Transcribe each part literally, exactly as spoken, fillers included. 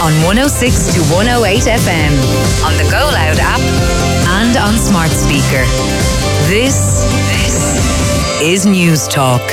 on one oh six to one oh eight F M, on the Go Loud app and on smart speaker. This, this is News Talk.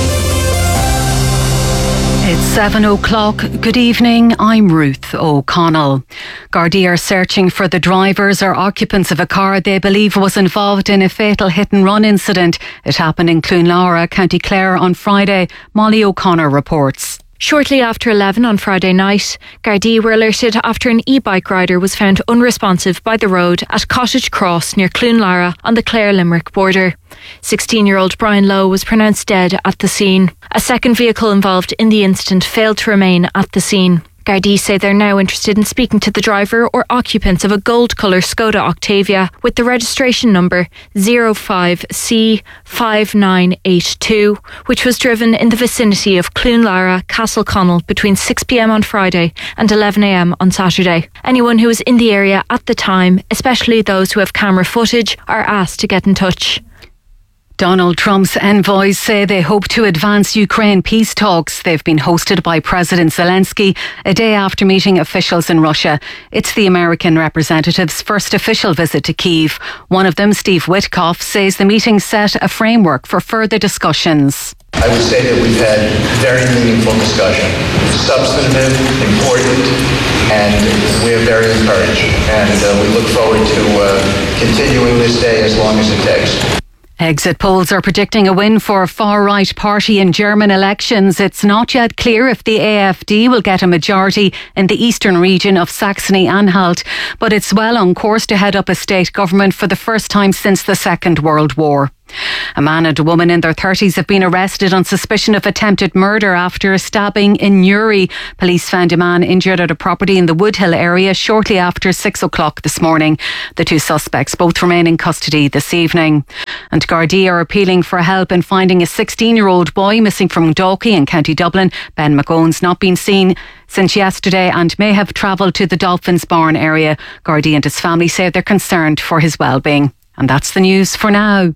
It's seven o'clock. Good evening, I'm Ruth O'Connell. Gardaí are searching for the drivers or occupants of a car they believe was involved in a fatal hit-and-run incident. It happened in Cloonlara, County Clare on Friday. Molly O'Connor reports. Shortly after eleven on Friday night, Gardaí were alerted after an e-bike rider was found unresponsive by the road at Cottage Cross near Cloonlara on the Clare-Limerick border. sixteen-year-old Brian Lowe was pronounced dead at the scene. A second vehicle involved in the incident failed to remain at the scene. Gardaí say they're now interested in speaking to the driver or occupants of a gold-colour Skoda Octavia with the registration number zero five C five nine eight two, which was driven in the vicinity of Cloonlara, Castleconnell between six p.m. on Friday and eleven a.m. on Saturday. Anyone who was in the area at the time, especially those who have camera footage, are asked to get in touch. Donald Trump's envoys say they hope to advance Ukraine peace talks. They've been hosted by President Zelensky a day after meeting officials in Russia. It's the American representative's first official visit to Kyiv. One of them, Steve Witkoff, says the meeting set a framework for further discussions. I would say that we've had very meaningful discussion, substantive, important, and we're very encouraged. And uh, we look forward to uh, continuing this day as long as it takes. Exit polls are predicting a win for a far-right party in German elections. It's not yet clear if the A F D will get a majority in the eastern region of Saxony-Anhalt, but it's well on course to head up a state government for the first time since the Second World War. A man and a woman in their thirties have been arrested on suspicion of attempted murder after a stabbing in Newry. Police found a man injured at a property in the Woodhill area shortly after six o'clock this morning. The two suspects both remain in custody this evening. And Gardaí are appealing for help in finding a sixteen-year-old boy missing from Dalkey in County Dublin. Ben McGowan's not been seen since yesterday and may have travelled to the Dolphins Barn area. Gardaí and his family say they're concerned for his well-being. And that's the news for now.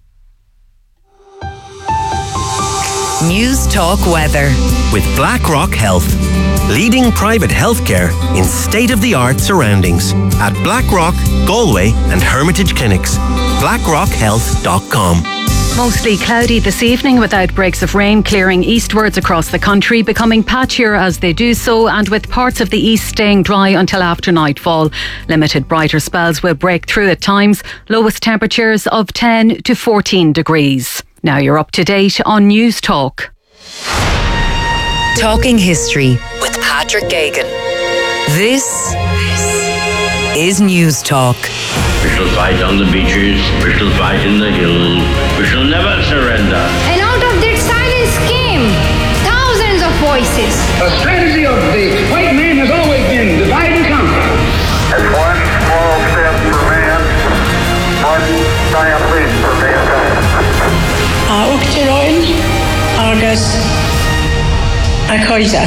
News Talk weather. With BlackRock Health. Leading private healthcare in state-of-the-art surroundings. At BlackRock, Galway and Hermitage Clinics. blackrock health dot com. Mostly cloudy this evening with outbreaks of rain clearing eastwards across the country, becoming patchier as they do so, and with parts of the east staying dry until after nightfall. Limited brighter spells will break through at times. Lowest temperatures of ten to fourteen degrees. Now you're up to date on News Talk. Talking history with Patrick Geoghegan. This, this is News Talk. We shall fight on the beaches, we shall fight in the hills, we shall never surrender. And out of that silence came thousands of voices. The strategy of the white man has always been divide and conquer. It's one small step for man, one giant leap for mankind. A Uachtaráin agus a Coisa.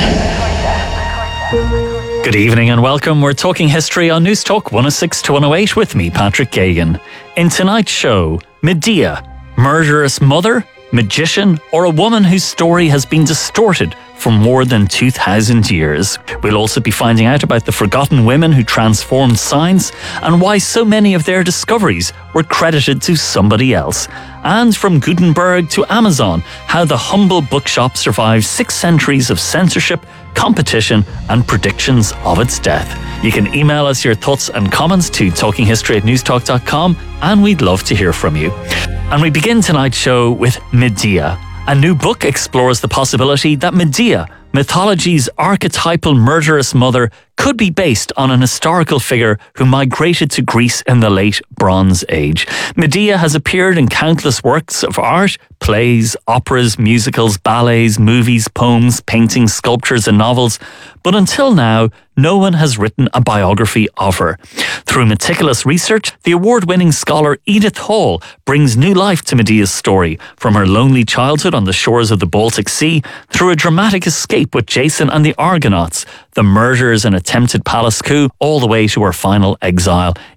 Good evening and welcome. We're talking history on News Talk one oh six to one oh eight with me, Patrick Geoghegan. In tonight's show, Medea, murderous mother, magician, or a woman whose story has been distorted for more than two thousand years. We'll also be finding out about the forgotten women who transformed science and why so many of their discoveries were credited to somebody else. And from Gutenberg to Amazon, how the humble bookshop survived six centuries of censorship, competition and predictions of its death. You can email us your thoughts and comments to talkinghistory at newstalk dot com and we'd love to hear from you. And we begin tonight's show with Medea. A new book explores the possibility that Medea, mythology's archetypal murderous mother, could be based on an historical figure who migrated to Greece in the late Bronze Age. Medea has appeared in countless works of art, plays, operas, musicals, ballets, movies, poems, paintings, sculptures and novels, but until now, no one has written a biography of her. Through meticulous research, the award-winning scholar Edith Hall brings new life to Medea's story, from her lonely childhood on the shores of the Baltic Sea, through a dramatic escape with Jason and the Argonauts, the murders and attempted palace coup, all the way to her final exile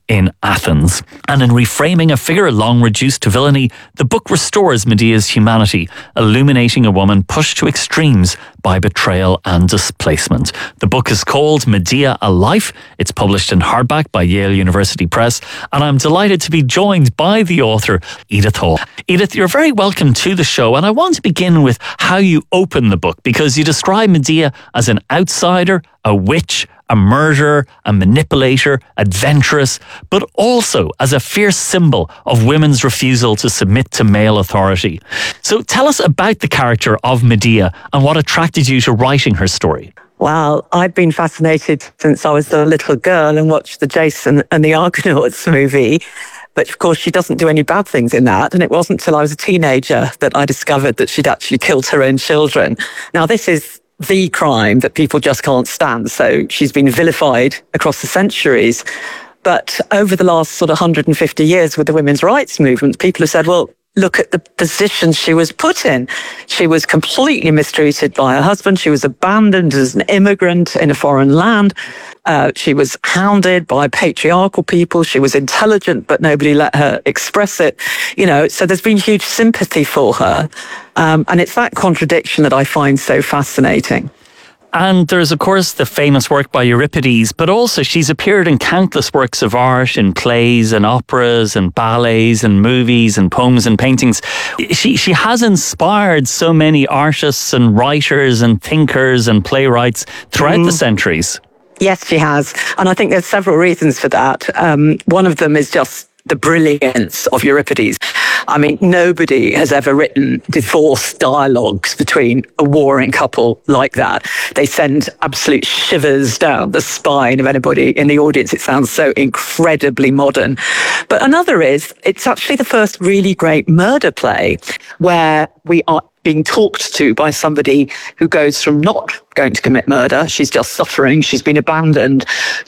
in Athens. And in reframing a figure long reduced to villainy, the book restores Medea's humanity, illuminating a woman pushed to extremes by betrayal and displacement. The book is called Medea: A Life. It's published in hardback by Yale University Press, and I'm delighted to be joined by the author, Edith Hall. Edith, you're very welcome to the show, and I want to begin with how you open the book, because you describe Medea as an outsider, a witch, a murderer, a manipulator, adventurous, but also as a fierce symbol of women's refusal to submit to male authority. So tell us about the character of Medea and what attracted you to writing her story. Well, I've been fascinated since I was a little girl and watched the Jason and the Argonauts movie. But of course, she doesn't do any bad things in that. And it wasn't until I was a teenager that I discovered that she'd actually killed her own children. Now, this is the crime that people just can't stand. So she's been vilified across the centuries. But over the last sort of one hundred fifty years with the women's rights movement, people have said, well, look at the position she was put in. She was completely mistreated by her husband. She was abandoned as an immigrant in a foreign land. Uh, she was hounded by patriarchal people. She was intelligent, but nobody let her express it. You know, so there's been huge sympathy for her. Um, and it's that contradiction that I find so fascinating. And there's, of course, the famous work by Euripides, but also she's appeared in countless works of art, in plays and operas and ballets and movies and poems and paintings. She she has inspired so many artists and writers and thinkers and playwrights throughout mm. the centuries. Yes, she has. And I think there's several reasons for that. Um, one of them is just the brilliance of Euripides. I mean, nobody has ever written divorce dialogues between a warring couple like that. They send absolute shivers down the spine of anybody in the audience. It sounds so incredibly modern. But another is, it's actually the first really great murder play where we are being talked to by somebody who goes from not going to commit murder, she's just suffering, she's been abandoned,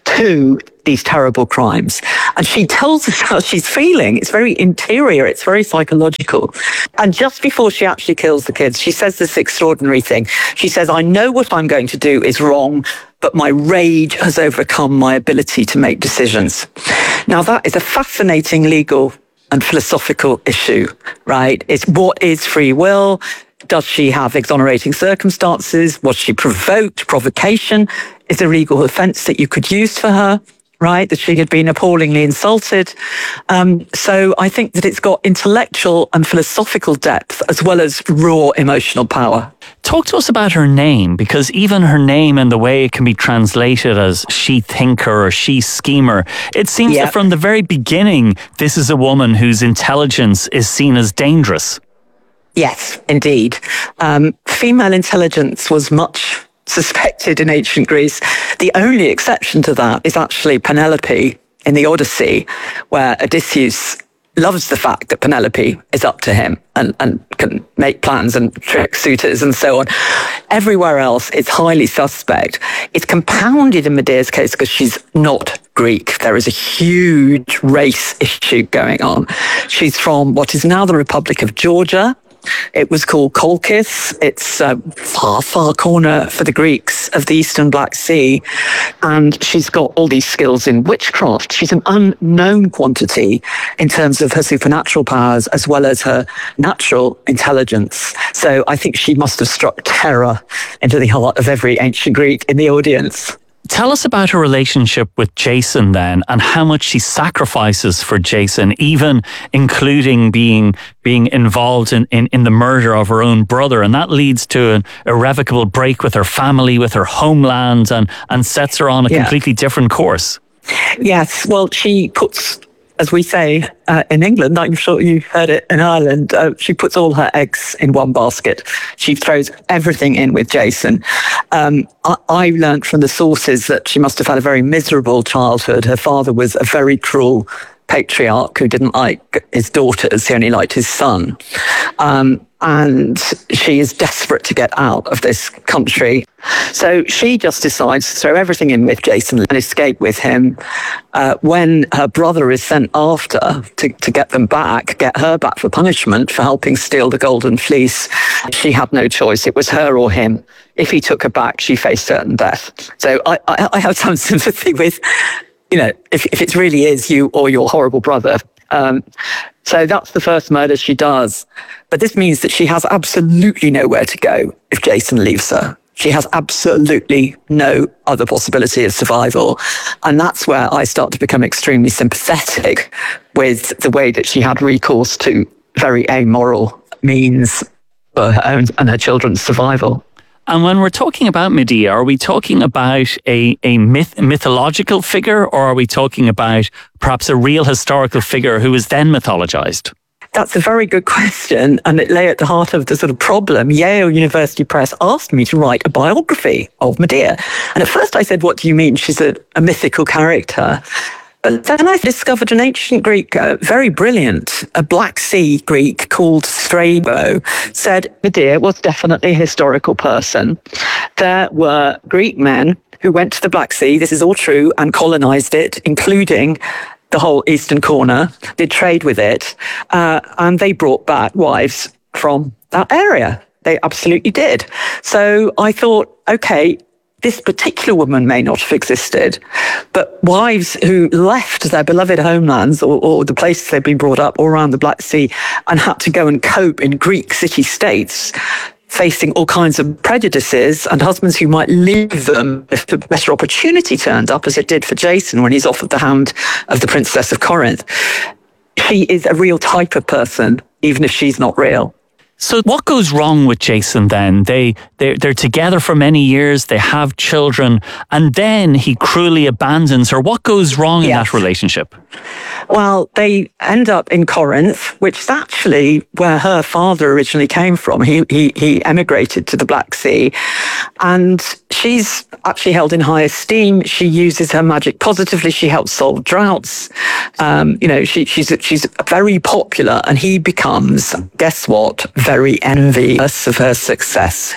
to these terrible crimes. And she tells us how she's feeling. It's very interior, it's very psychological. And just before she actually kills the kids, she says this extraordinary thing. She says, I know what I'm going to do is wrong, but my rage has overcome my ability to make decisions. Now, that is a fascinating legal and philosophical issue, right? It's what is free will? Does she have exonerating circumstances? Was she provoked? Provocation is a legal offence that you could use for her, right? That she had been appallingly insulted. Um, so I think that it's got intellectual and philosophical depth as well as raw emotional power. Talk to us about her name, because even her name and the way it can be translated as she thinker or she schemer, it seems yep. that from the very beginning, this is a woman whose intelligence is seen as dangerous. Yes, indeed. Um, female intelligence was much suspected in ancient Greece. The only exception to that is actually Penelope in the Odyssey, where Odysseus loves the fact that Penelope is up to him and, and can make plans and trick suitors and so on. Everywhere else, it's highly suspect. It's compounded in Medea's case because she's not Greek. There is a huge race issue going on. She's from what is now the Republic of Georgia. It was called Colchis. It's a far, far corner for the Greeks of the Eastern Black Sea. And she's got all these skills in witchcraft. She's an unknown quantity in terms of her supernatural powers as well as her natural intelligence. So I think she must have struck terror into the heart of every ancient Greek in the audience. Tell us about her relationship with Jason then, and how much she sacrifices for Jason, even including being being involved in, in, in the murder of her own brother. And that leads to an irrevocable break with her family, with her homeland, and, and sets her on a yeah. completely different course. Yes, well, she puts, as we say uh, in England, I'm sure you heard it in Ireland, uh, she puts all her eggs in one basket. She throws everything in with Jason. Um, I, I learned from the sources that she must have had a very miserable childhood. Her father was a very cruel patriarch who didn't like his daughters, he only liked his son. Um, and she is desperate to get out of this country. So she just decides to throw everything in with Jason and escape with him. Uh, when her brother is sent after to, to get them back, get her back for punishment for helping steal the Golden Fleece, she had no choice. It was her or him. If he took her back, she faced certain death. So I, I, I have some sympathy with you know, if, if it really is you or your horrible brother. Um, so that's the first murder she does. But this means that she has absolutely nowhere to go if Jason leaves her. She has absolutely no other possibility of survival. And that's where I start to become extremely sympathetic with the way that she had recourse to very amoral means for her own and her children's survival. And when we're talking about Medea, are we talking about a, a myth, mythological figure, or are we talking about perhaps a real historical figure who was then mythologized? That's a very good question, and it lay at the heart of the sort of problem. Yale University Press asked me to write a biography of Medea. And at first I said, what do you mean? She's a, a mythical character. But then I discovered an ancient Greek, uh, very brilliant, a Black Sea Greek called Strabo, said Medea was definitely a historical person. There were Greek men who went to the Black Sea, this is all true, and colonized it, including the whole eastern corner, did trade with it, uh, and they brought back wives from that area. They absolutely did. So I thought, okay, this particular woman may not have existed, but wives who left their beloved homelands or, or the places they'd been brought up or around the Black Sea and had to go and cope in Greek city-states, facing all kinds of prejudices, and husbands who might leave them if a better opportunity turned up, as it did for Jason when he's off at the hand of the Princess of Corinth. She is a real type of person, even if she's not real. So what goes wrong with Jason then? They, they're, they're together for many years, they have children, and then he cruelly abandons her. What goes wrong in yes. that relationship? Well, they end up in Corinth, which is actually where her father originally came from. He, he, he emigrated to the Black Sea, and she's actually held in high esteem. She uses her magic positively. She helps solve droughts. Um, you know, she, she's, she's very popular, and he becomes, guess what, very envious of her success.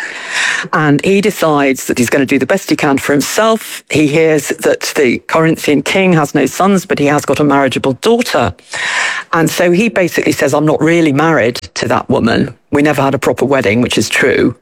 And he decides that he's going to do the best he can for himself. He hears that the Corinthian king has no sons, but he has got a marriageable daughter. And so he basically says, I'm not really married to that woman. We never had a proper wedding, which is true.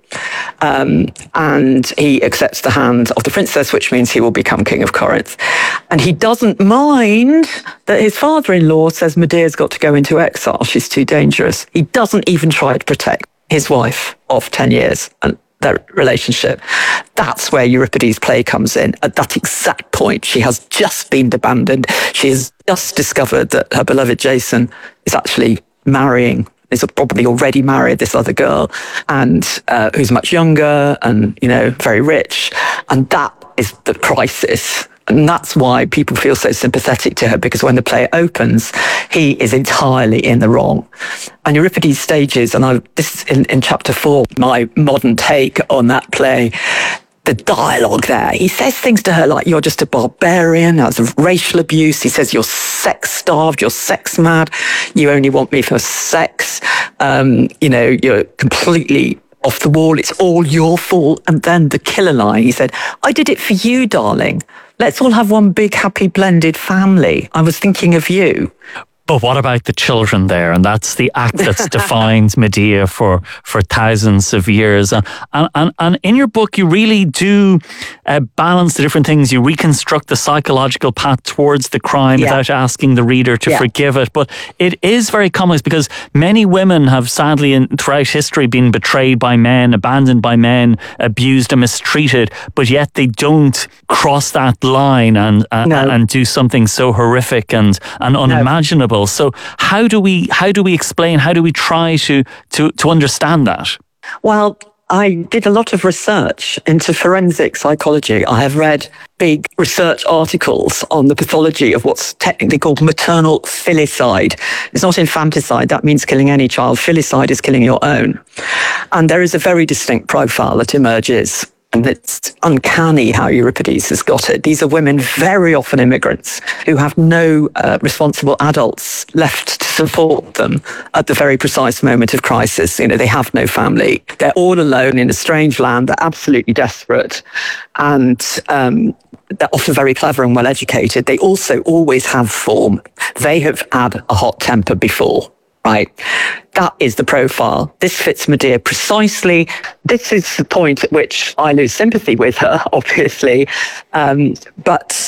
Um, and he accepts the hand of the princess, which means he will become king of Corinth. And he doesn't mind that his father-in-law says Medea's got to go into exile. She's too dangerous. He doesn't even try to protect his wife of ten years and their relationship. That's where Euripides' play comes in. At that exact point, she has just been abandoned. She has just discovered that her beloved Jason is actually marrying, is probably already married this other girl, and uh, who's much younger and, you know, very rich. And that is the crisis. And that's why people feel so sympathetic to her, because when the play opens, he is entirely in the wrong. And Euripides stages, and I, this is in, in chapter four, my modern take on that play, the dialogue there. He says things to her like, you're just a barbarian, that's racial abuse. He says, you're sex-starved, you're sex-mad, you only want me for sex. Um, you know, you're completely off the wall, it's all your fault. And then the killer line, he said, I did it for you, darling. Let's all have one big, happy, blended family. I was thinking of you. But what about the children there? And that's the act that's defined Medea for, for thousands of years. And, and, and in your book, you really do uh, balance the different things. You reconstruct the psychological path towards the crime yeah. without asking the reader to yeah. forgive it. But it is very complex, because many women have sadly in, throughout history been betrayed by men, abandoned by men, abused and mistreated, but yet they don't cross that line and, uh, no. and do something so horrific and, and unimaginable. No. So how do we how do we explain, how do we try to, to, to understand that? Well, I did a lot of research into forensic psychology. I have read big research articles on the pathology of what's technically called maternal filicide. It's not infanticide, that means killing any child. Filicide is killing your own. And there is a very distinct profile that emerges. And it's uncanny how Euripides has got it. These are women, very often immigrants, who have no uh, responsible adults left to support them at the very precise moment of crisis. You know, they have no family. They're all alone in a strange land. They're absolutely desperate. And um, they're often very clever and well-educated. They also always have form. They have had a hot temper before. Right. That is the profile. This fits Medea precisely. This is the point at which I lose sympathy with her, obviously. Um, but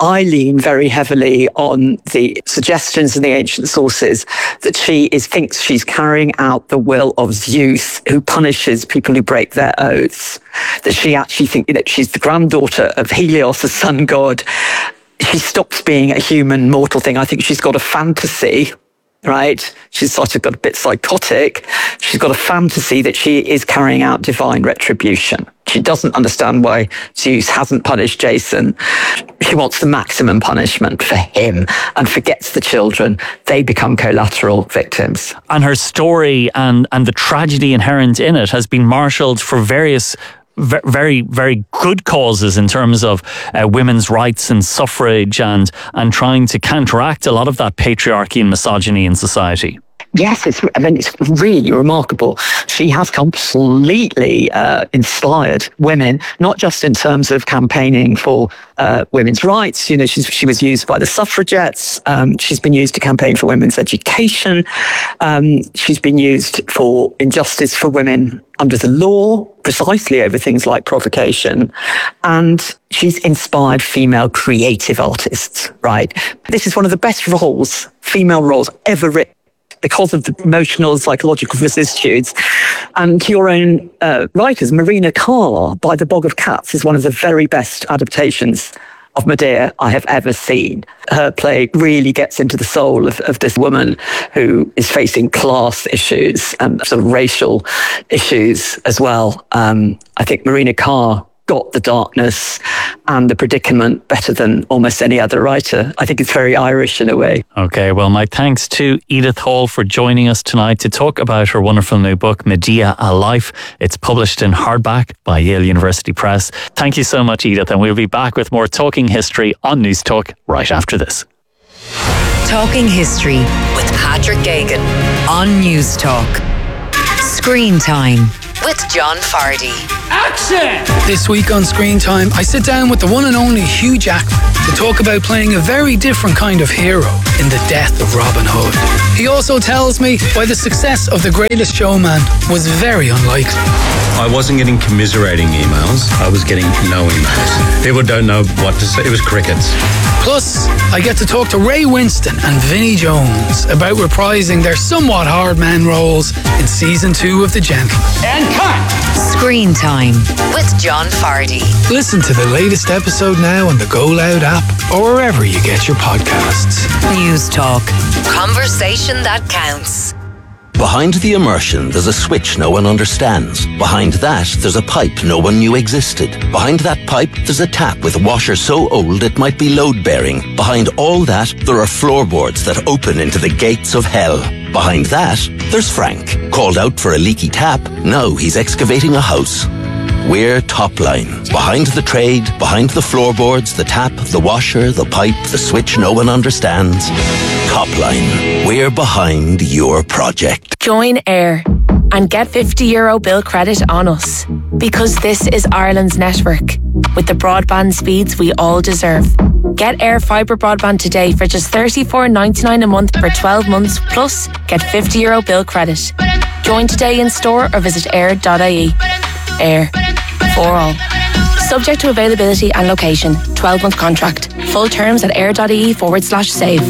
I lean very heavily on the suggestions in the ancient sources that she is thinks she's carrying out the will of Zeus, who punishes people who break their oaths. That she actually thinks that she's the granddaughter of Helios, the sun god. She stops being a human mortal thing. I think she's got a fantasy, right? She's sort of got a bit psychotic. She's got a fantasy that she is carrying out divine retribution. She doesn't understand why Zeus hasn't punished Jason. She wants the maximum punishment for him and forgets the children. They become collateral victims. And her story and, and the tragedy inherent in it has been marshalled for various very, very good causes in terms of uh, women's rights and suffrage and and trying to counteract a lot of that patriarchy and misogyny in society. Yes, it's, I mean, it's really remarkable. She has completely uh, inspired women, not just in terms of campaigning for uh, women's rights. You know, she's, she was used by the suffragettes. Um, she's been used to campaign for women's education. Um, she's been used for injustice for women under the law, precisely over things like provocation. And she's inspired female creative artists, right? This is one of the best roles, female roles ever written, because of the emotional, psychological vicissitudes. And your own uh, writers, Marina Carr, By the Bog of Cats, is one of the very best adaptations of Medea I have ever seen. Her play really gets into the soul of, of this woman who is facing class issues and sort of racial issues as well. Um, I think Marina Carr got the darkness and the predicament better than almost any other writer. I think it's very Irish in a way. Okay, well, my thanks to Edith Hall for joining us tonight to talk about her wonderful new book, Medea, A Life. It's published in hardback by Yale University Press. Thank you so much, Edith, and we'll be back with more Talking History on News Talk right after this. Talking History with Patrick Geoghegan on News Talk. Screen Time with John Fardy. Action! This week on Screen Time, I sit down with the one and only Hugh Jackman to talk about playing a very different kind of hero in The Death of Robin Hood. He also tells me why the success of The Greatest Showman was very unlikely. I wasn't getting commiserating emails. I was getting no emails. People don't know what to say. It was crickets. Plus, I get to talk to Ray Winston and Vinnie Jones about reprising their somewhat hard man roles in season two of The Gentleman. And cut! Screen Time with John Fardy. Listen to the latest episode now on the Go Loud app or wherever you get your podcasts. News Talk. Conversation that counts. Behind the immersion, there's a switch no one understands. Behind that, there's a pipe no one knew existed. Behind that pipe, there's a tap with a washer so old it might be load-bearing. Behind all that, there are floorboards that open into the gates of hell. Behind that, there's Frank. Called out for a leaky tap, now he's excavating a house. We're Topline. Behind the trade, behind the floorboards, the tap, the washer, the pipe, the switch no one understands. Topline. We're behind your project. Join AIR and get fifty euro bill credit on us. Because this is Ireland's network, with the broadband speeds we all deserve. Get AIR Fibre Broadband today for just thirty-four ninety-nine a month for twelve months, plus get fifty euro bill credit. Join today in store or visit air dot I E. AIR. For all. Subject to availability and location. twelve month contract. Full terms at air.ie forward slash save.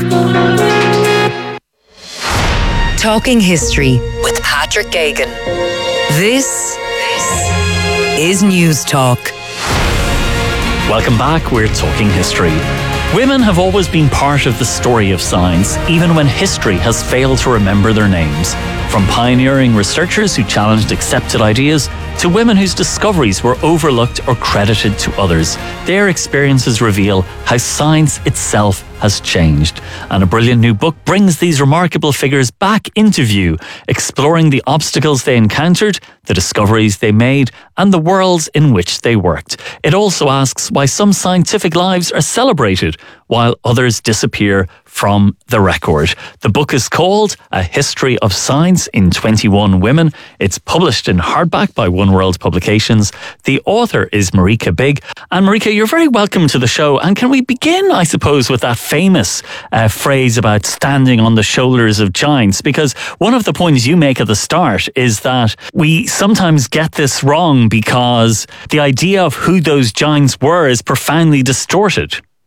Talking History with Patrick Geoghegan. This, this is News Talk. Welcome back. We're Talking History. Women have always been part of the story of science, even when history has failed to remember their names. From pioneering researchers who challenged accepted ideas to women whose discoveries were overlooked or credited to others, their experiences reveal how science itself has changed. And a brilliant new book brings these remarkable figures back into view, exploring the obstacles they encountered, the discoveries they made, and the worlds in which they worked. It also asks why some scientific lives are celebrated while others disappear from the record. The book is called A History of Science in twenty-one Women. It's published in hardback by One World Publications. The author is Marika Big. And Marika, you're very welcome to the show. And can we begin, I suppose, with that famous uh, phrase about standing on the shoulders of giants? Because one of the points you make at the start is that we sometimes get this wrong because the idea of who those giants were is profoundly distorted.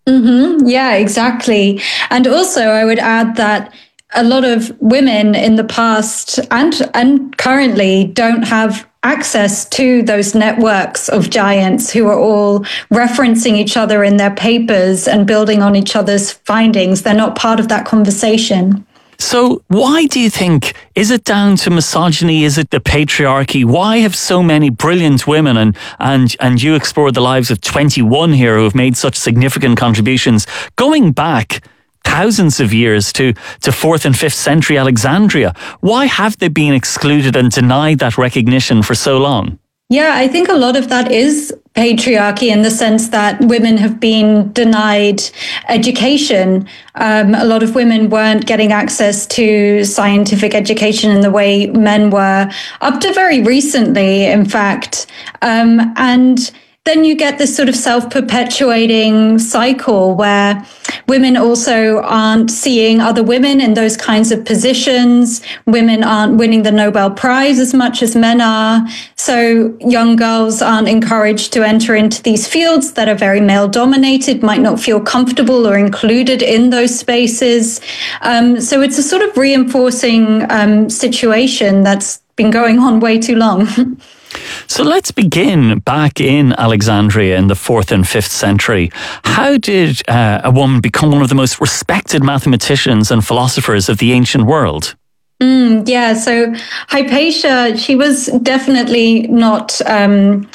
Mm-hmm. Yeah, exactly. And also, I would add that a lot of women in the past and and currently don't have access to those networks of giants who are all referencing each other in their papers and building on each other's findings. They're not part of that conversation. So why do you think, is it down to misogyny? Is it the patriarchy? Why have so many brilliant women, and and and you explored the lives of twenty-one here who have made such significant contributions, going back thousands of years to, to fourth and fifth century Alexandria? Why have they been excluded and denied that recognition for so long? Yeah, I think a lot of that is patriarchy in the sense that women have been denied education. Um, a lot of women weren't getting access to scientific education in the way men were, up to very recently, in fact. Um, and then you get this sort of self-perpetuating cycle where women also aren't seeing other women in those kinds of positions. Women aren't winning the Nobel Prize as much as men are. So young girls aren't encouraged to enter into these fields that are very male-dominated, might not feel comfortable or included in those spaces. Um, so it's a sort of reinforcing um, situation that's been going on way too long. So let's begin back in Alexandria in the fourth and fifth century. How did uh, a woman become one of the most respected mathematicians and philosophers of the ancient world? Mm, yeah, so Hypatia, she was definitely not... Um,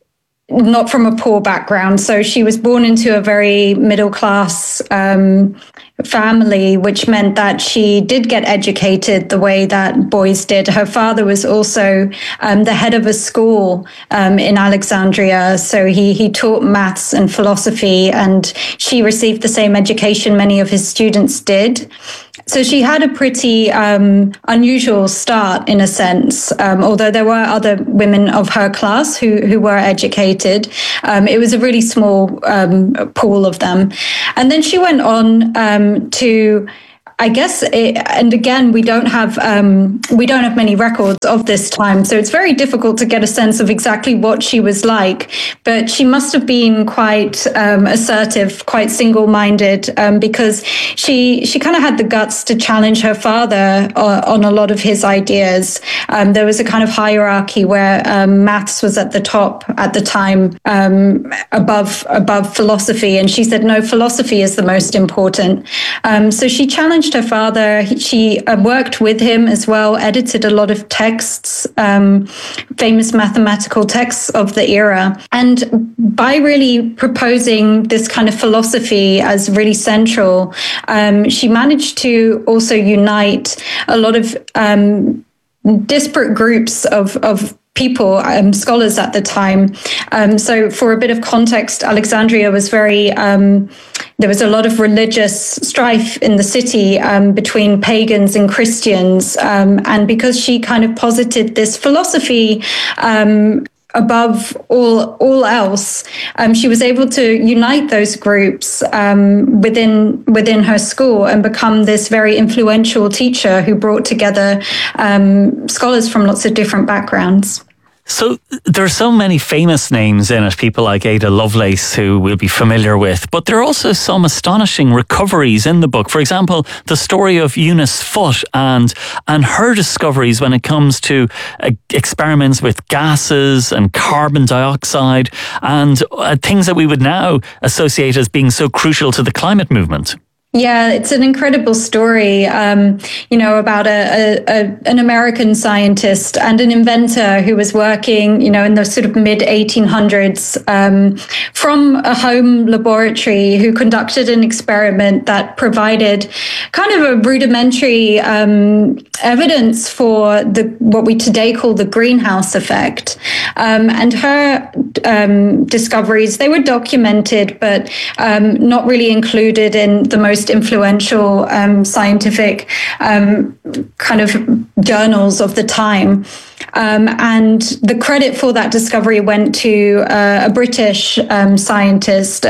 not from a poor background. So she was born into a very middle class um, family, which meant that she did get educated the way that boys did. Her father was also um, the head of a school um, in Alexandria. So he, he taught maths and philosophy, and she received the same education many of his students did. So she had a pretty um, unusual start in a sense, um, although there were other women of her class who, who were educated. Um, it was a really small um, pool of them. And then she went on um, to... I guess, it, and again, we don't have um, we don't have many records of this time, so it's very difficult to get a sense of exactly what she was like. But she must have been quite um, assertive, quite single-minded, um, because she she kind of had the guts to challenge her father on, on a lot of his ideas. Um, there was a kind of hierarchy where um, maths was at the top at the time, um, above above philosophy, and she said no, philosophy is the most important. Um, so she challenged her father. She uh, worked with him as well, edited a lot of texts, um, famous mathematical texts of the era. And by really proposing this kind of philosophy as really central, um, she managed to also unite a lot of um, disparate groups of, of people, um, scholars at the time. Um, so for a bit of context, Alexandria was very, um, there was a lot of religious strife in the city um, between pagans and Christians. Um, and because she kind of posited this philosophy um, above all all else, um, she was able to unite those groups um, within within her school and become this very influential teacher who brought together um, scholars from lots of different backgrounds. So there are so many famous names in it, people like Ada Lovelace, who we'll be familiar with, but there are also some astonishing recoveries in the book. For example, the story of Eunice Foote and and her discoveries when it comes to uh, experiments with gases and carbon dioxide and uh, things that we would now associate as being so crucial to the climate movement. Yeah, it's an incredible story, um, you know, about a, a, a an American scientist and an inventor who was working, you know, in the sort of mid eighteen hundreds um, from a home laboratory, who conducted an experiment that provided kind of a rudimentary um, evidence for the what we today call the greenhouse effect. Um, and her um, discoveries, they were documented, but um, not really included in the most influential um, scientific um, kind of journals of the time. Um, and the credit for that discovery went to uh, a British um, scientist, uh,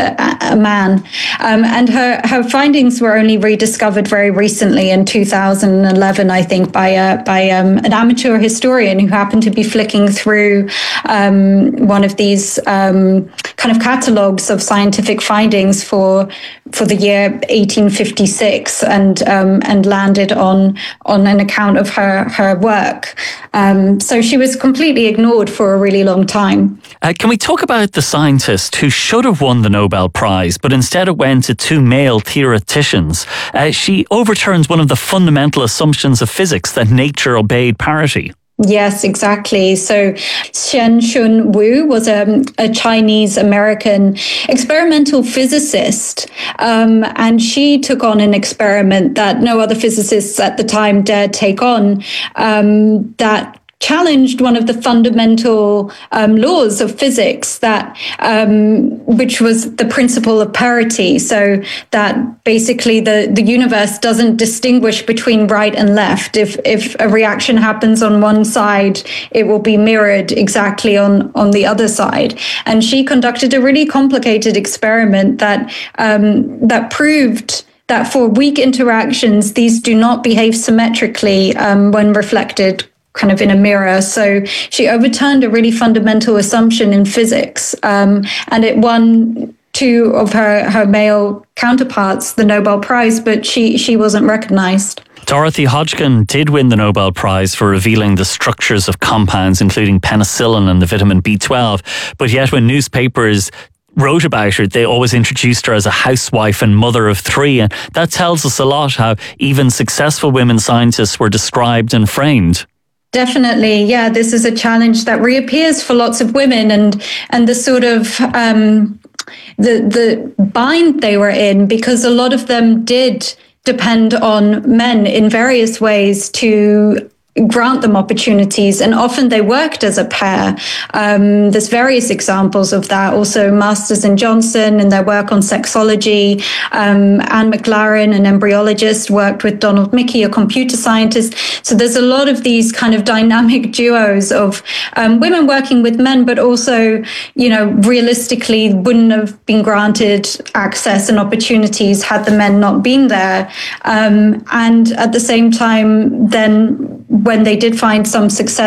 a man. Um, and her, her findings were only rediscovered very recently in two thousand eleven, I think, by, a, by um, an amateur historian who happened to be flicking through um, one of these um, kind of catalogues of scientific findings for for the year eighteen fifty-six, and um, and landed on on an account of her her work. Um, so she was completely ignored for a really long time. Uh, can we talk about the scientist who should have won the Nobel Prize, but instead it went to two male theoreticians? Uh, she overturns one of the fundamental assumptions of physics, that nature obeyed parity. Yes, exactly. So Shen-Shun Wu was a, a Chinese-American experimental physicist, um, and she took on an experiment that no other physicists at the time dared take on, um, that challenged one of the fundamental um, laws of physics, that um, which was the principle of parity. So that basically the, the universe doesn't distinguish between right and left. If if a reaction happens on one side, it will be mirrored exactly on, on the other side. And she conducted a really complicated experiment that um, that proved that for weak interactions, these do not behave symmetrically um, when reflected kind of in a mirror. So she overturned a really fundamental assumption in physics, um, and it won two of her, her male counterparts the Nobel Prize, but she, she wasn't recognized. Dorothy Hodgkin did win the Nobel Prize for revealing the structures of compounds, including penicillin and the vitamin B twelve. But yet when newspapers wrote about her, they always introduced her as a housewife and mother of three. And that tells us a lot how even successful women scientists were described and framed. Definitely. Yeah, this is a challenge that reappears for lots of women, and and the sort of um, the the bind they were in, because a lot of them did depend on men in various ways to grant them opportunities, and often they worked as a pair. Um, there's various examples of that. Also, Masters and Johnson and their work on sexology. Um, Anne McLaren, an embryologist, worked with Donald Mickey, a computer scientist. So there's a lot of these kind of dynamic duos of um, women working with men, but also, you know, realistically wouldn't have been granted access and opportunities had the men not been there. Um, and at the same time, then when they did find some success